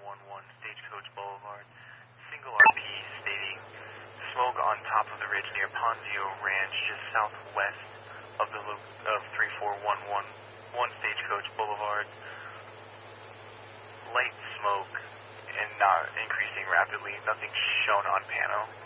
Stagecoach Boulevard. Single RP stating smoke on top of the ridge near Ponzio Ranch, just southwest of 3411 Stagecoach Boulevard. Light smoke and not increasing rapidly. Nothing shown on pano.